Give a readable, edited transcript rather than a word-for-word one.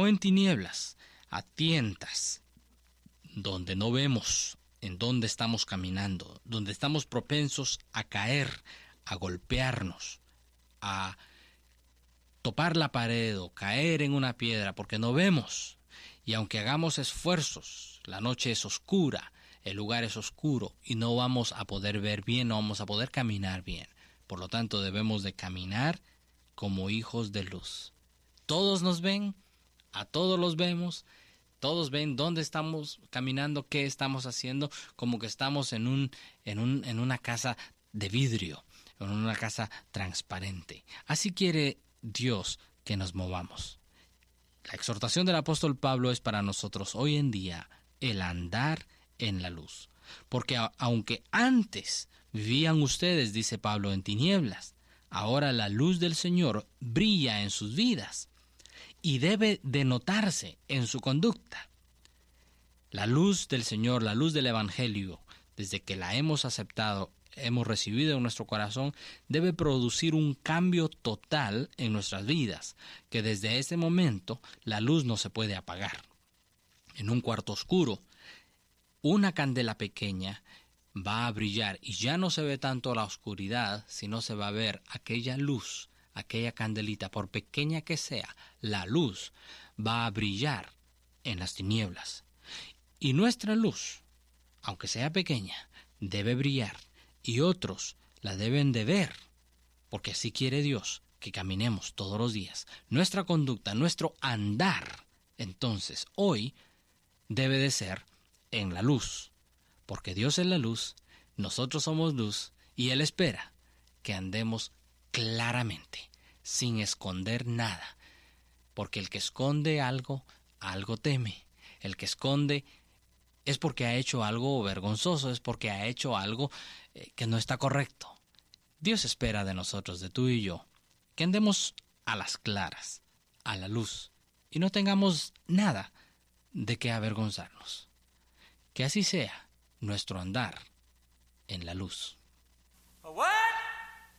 no en tinieblas, a tientas, donde no vemos en dónde estamos caminando, donde estamos propensos a caer, a golpearnos, a topar la pared o caer en una piedra porque no vemos. Y aunque hagamos esfuerzos, la noche es oscura, el lugar es oscuro y no vamos a poder ver bien, no vamos a poder caminar bien. Por lo tanto, debemos de caminar como hijos de luz. Todos nos ven, a todos los vemos, todos ven dónde estamos caminando, qué estamos haciendo, como que estamos en una casa de vidrio, en una casa transparente. Así quiere Dios que nos movamos. La exhortación del apóstol Pablo es para nosotros hoy en día el andar en la luz. Porque aunque antes vivían ustedes, dice Pablo, en tinieblas, ahora la luz del Señor brilla en sus vidas y debe de notarse en su conducta. La luz del Señor, la luz del Evangelio, desde que la hemos aceptado, hemos recibido en nuestro corazón, debe producir un cambio total en nuestras vidas, que desde ese momento la luz no se puede apagar. En un cuarto oscuro, una candela pequeña va a brillar y ya no se ve tanto la oscuridad, sino se va a ver aquella luz, aquella candelita, por pequeña que sea, la luz va a brillar en las tinieblas. Y nuestra luz, aunque sea pequeña, debe brillar y otros la deben de ver, porque así quiere Dios que caminemos todos los días. Nuestra conducta, nuestro andar, entonces, hoy debe de ser en la luz, porque Dios es la luz, nosotros somos luz y Él espera que andemos claramente, sin esconder nada, porque el que esconde algo, algo teme. El que esconde es porque ha hecho algo vergonzoso, es porque ha hecho algo que no está correcto. Dios espera de nosotros, de tú y yo, que andemos a las claras, a la luz, y no tengamos nada de qué avergonzarnos. Que así sea nuestro andar en la luz. Away!